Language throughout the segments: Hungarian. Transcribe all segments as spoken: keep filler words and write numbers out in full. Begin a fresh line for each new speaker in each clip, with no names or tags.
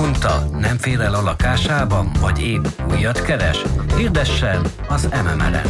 Unta, nem fér el a lakásában, vagy épp újat keres? Hirdessen az em em er-en.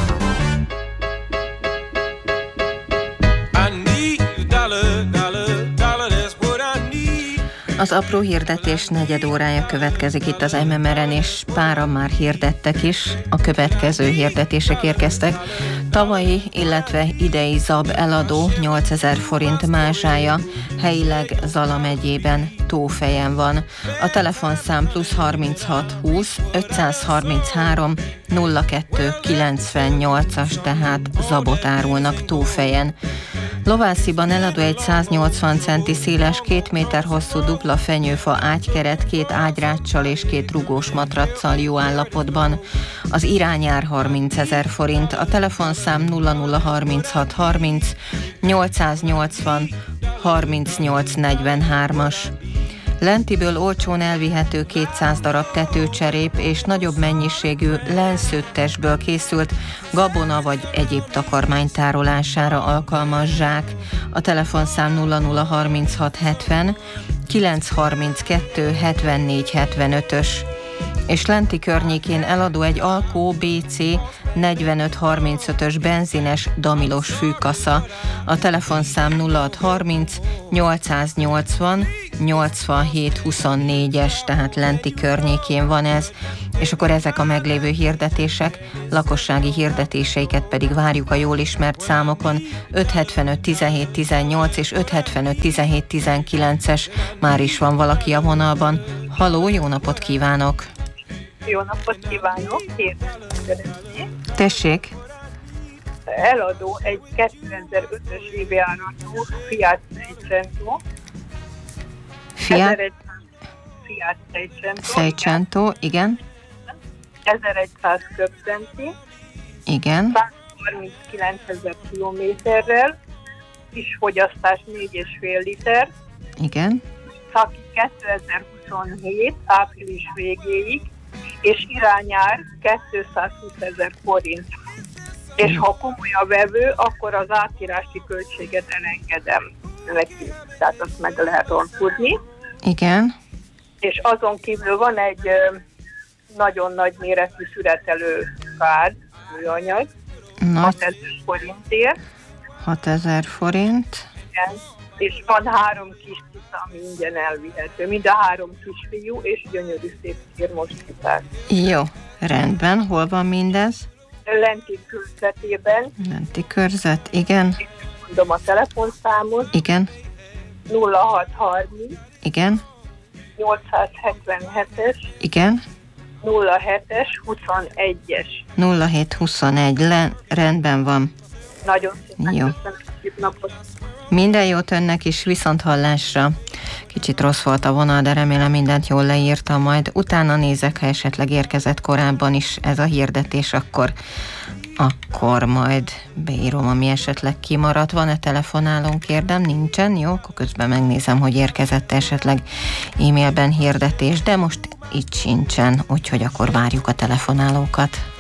Az apró hirdetés negyed órája következik itt az em em er-en, és páran már hirdettek is. A következő hirdetések érkeztek. Tavalyi, illetve idei zab eladó nyolcezer forint mázsája helyileg Zala megyében, Tófejen van. A telefonszám plusz harminchat húsz ötszázharminchárom nulla kettő kilencvennyolcas, tehát zabot árulnak Tófejen. Lovásziban eladó egy száznyolcvan centi széles, két méter hosszú dupla fenyőfa ágykeret, két ágyráccsal és két rugós matraccal jó állapotban. Az irányár harmincezer forint, a telefonszám nulla nulla harminchat harminc nyolcszáznyolcvan harmincnyolc negyvenhármas. Lentiből olcsón elvihető kétszáz darab tetőcserép és nagyobb mennyiségű lenszőttesből készült gabona vagy egyéb takarmány tárolására alkalmas zsák. A telefonszám nulla nulla harminchat hetven kilencszázharminckettő hetvennégy hetvenötös. És Lenti környékén eladó egy Alkó bé cé negyvenöt harmincötös benzines damilos fűkasza. A telefonszám nulla hat harminc nyolcszáznyolcvan nyolcvanhét huszonnégyes, tehát Lenti környékén van ez. És akkor ezek a meglévő hirdetések, lakossági hirdetéseiket pedig várjuk a jól ismert számokon öt hetvenöt tizenhét tizennyolc és öt hetvenöt tizenhét tizenkilences. Már is van valaki a vonalban. Haló, jó napot kívánok!
Jó napot kívánok!
Tessék!
Eladó egy kétezer-ötös évjáratú Fiat Seicento.
Fiat?
Fiat Seicento.
Seicento, igen.
ezerszáz köbcenti.
Igen.
százharminckilencezer kilométerrel. Kis fogyasztás négy egész öt liter.
Igen.
Szaki kétezer-huszonhét április végéig, és irányár kétszázhúszezer forint. És ha komoly a vevő, akkor az átírási költséget elengedem neki, tehát azt meg lehet alkudni.
Igen.
És azon kívül van egy ö, nagyon nagy méretű szüretelő kád, műanyag, hatezer forintért.
hatezer forint.
Igen. És van három kis tisza, ami ingyen elvihető. Mind a három kisfiú, és gyönyörű szép szír moskítás.
Jó, rendben. Hol van mindez?
Lenti körzetében.
Lenti körzet, igen.
És mondom a telefonszámot.
Igen.
nulla hat harminc.
Igen.
nyolcszázhetvenhetes.
Igen.
nulla hetes huszonegyes.
nulla hét huszonegy. Le, rendben van.
Nagyon szépen
jó.
Köszönöm, szép napot.
Minden jót önnek is, viszont hallásra. Kicsit rossz volt a vonal, de remélem mindent jól leírtam, majd utána nézek, ha esetleg érkezett korábban is ez a hirdetés, akkor, akkor majd beírom, ami esetleg kimaradt. Van-e telefonálón, kérdem? Nincsen? Jó, akkor közben megnézem, hogy érkezett esetleg e-mailben hirdetés, de most itt sincsen, úgyhogy akkor várjuk a telefonálókat.